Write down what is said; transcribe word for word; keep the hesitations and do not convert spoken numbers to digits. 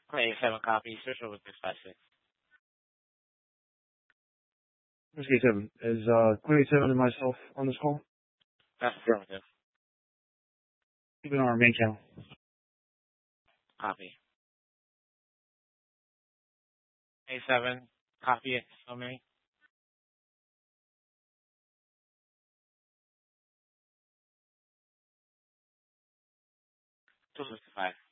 A seven copy, switch over to five six. Whiskey seven. Is uh Queen seven and myself on this call? That's affirmative. Keeping on our main channel. Copy. A seven, copy it, so many. two fifty-five.